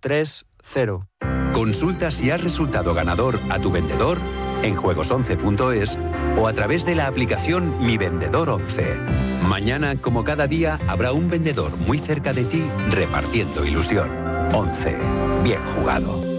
1-800-030. Consulta si has resultado ganador a tu vendedor en juegos11.es o a través de la aplicación Mi Vendedor 11. Mañana, como cada día, habrá un vendedor muy cerca de ti repartiendo ilusión. 11. Bien jugado.